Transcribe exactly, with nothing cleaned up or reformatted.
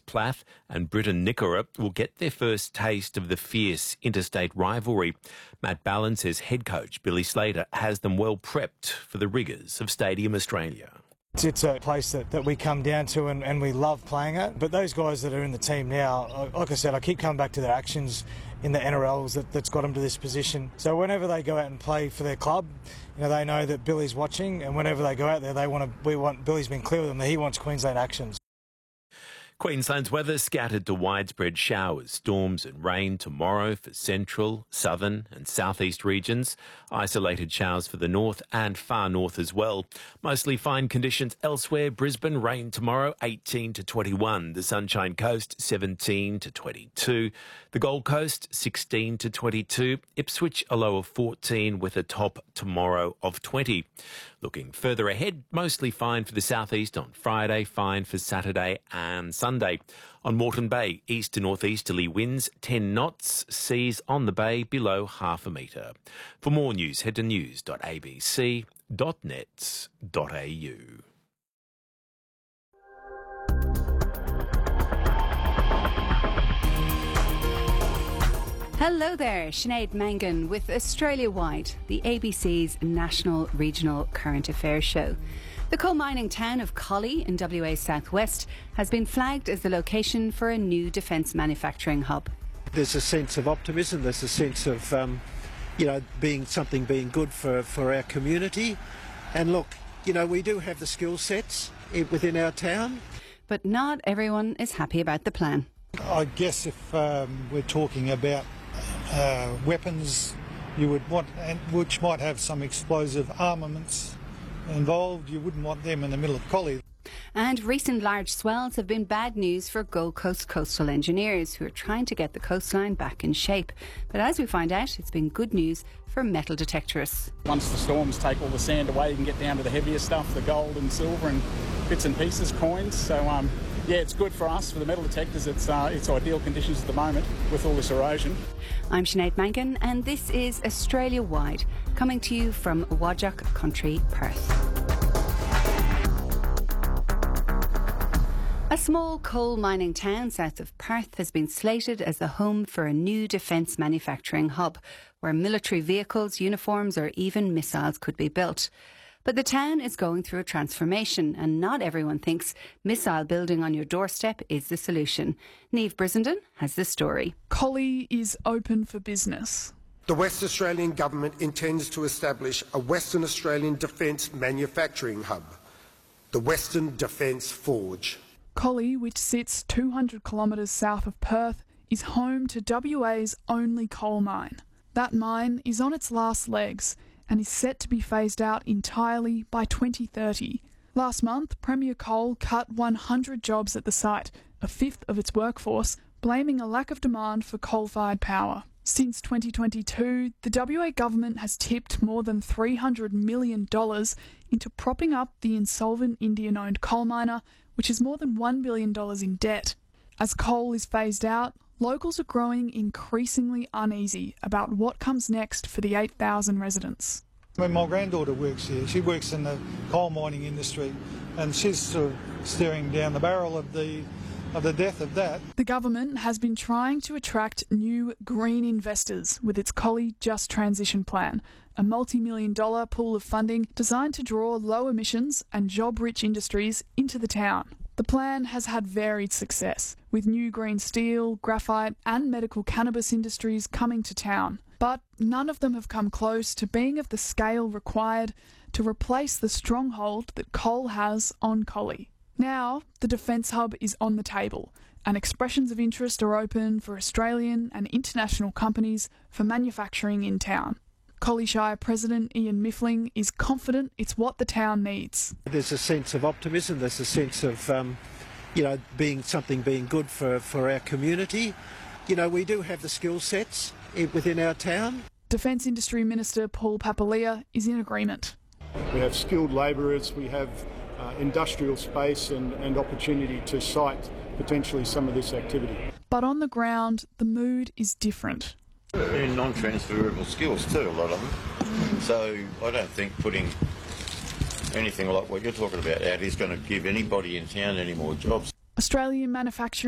Plath and Britton Nickora will get their first taste of the fierce interstate rivalry. Matt Ballin says head coach Billy Slater has them well prepped for the rigours of Stadium Australia. It's a place that, that we come down to and, and we love playing at. But those guys that are in the team now, like I said, I keep coming back to their actions in the N R Ls that, that's got them to this position. So whenever they go out and play for their club, you know, they know that Billy's watching, and whenever they go out there, they want to. We want Billy's been clear with them that he wants Queensland actions. Queensland's weather scattered to widespread showers, storms and rain tomorrow for central, southern and southeast regions. Isolated showers for the north and far north as well. Mostly fine conditions elsewhere. Brisbane, rain tomorrow, eighteen to twenty-one. The Sunshine Coast, seventeen to twenty-two. The Gold Coast, sixteen to twenty-two. Ipswich, a low of fourteen with a top tomorrow of twenty. Looking further ahead, mostly fine for the southeast on Friday, fine for Saturday and Sunday. On Moreton Bay, east to northeasterly winds, ten knots, seas on the bay below half a metre. For more news, head to news dot a b c dot net dot a u. Hello there, Sinead Mangan with Australia Wide, the A B C's national regional current affairs show. The coal mining town of Collie in W A's southwest has been flagged as the location for a new defence manufacturing hub. There's a sense of optimism, there's a sense of, um, you know, being something being good for, for our community. And look, you know, we do have the skill sets within our town. But not everyone is happy about the plan. I guess if um, we're talking about uh, weapons you would want, and which might have some explosive armaments involved, you wouldn't want them in the middle of Collie. And recent large swells have been bad news for Gold Coast coastal engineers who are trying to get the coastline back in shape. But as we find out, it's been good news for metal detectorists. Once the storms take all the sand away, you can get down to the heavier stuff, the gold and silver and bits and pieces, coins. So um, yeah, it's good for us, for the metal detectors. It's, uh, it's ideal conditions at the moment with all this erosion. I'm Sinead Mangan and this is Australia Wide, coming to you from Whadjuk Country, Perth. A small coal mining town south of Perth has been slated as the home for a new defence manufacturing hub, where military vehicles, uniforms or even missiles could be built. But the town is going through a transformation and not everyone thinks missile building on your doorstep is the solution. Niamh Brissenden has the story. Collie is open for business. The West Australian Government intends to establish a Western Australian defence manufacturing hub, the Western Defence Forge. Collie, which sits two hundred kilometres south of Perth, is home to W A's only coal mine. That mine is on its last legs and is set to be phased out entirely by twenty thirty. Last month, Premier Coal cut one hundred jobs at the site, a fifth of its workforce, blaming a lack of demand for coal-fired power. Since twenty twenty-two, the W A government has tipped more than three hundred million dollars into propping up the insolvent Indian-owned coal miner, which is more than one billion dollars in debt. As coal is phased out, locals are growing increasingly uneasy about what comes next for the eight thousand residents. When my granddaughter works here, she works in the coal mining industry, and she's sort of staring down the barrel of the of the death of that. The government has been trying to attract new green investors with its Collie Just Transition Plan, a multi-million dollar pool of funding designed to draw low emissions and job-rich industries into the town. The plan has had varied success, with new green steel, graphite and medical cannabis industries coming to town. But none of them have come close to being of the scale required to replace the stronghold that coal has on Collie. Now, the Defence Hub is on the table, and expressions of interest are open for Australian and international companies for manufacturing in town. Collie Shire President Ian Miffling is confident it's what the town needs. There's a sense of optimism, there's a sense of, um, you know, being something being good for, for our community. You know, we do have the skill sets within our town. Defence Industry Minister Paul Papalia is in agreement. We have skilled labourers, we have uh, industrial space and, and opportunity to site potentially some of this activity. But on the ground, the mood is different. They're non-transferable skills too, a lot of them. So I don't think putting anything like what you're talking about out is going to give anybody in town any more jobs. Australian manufacturing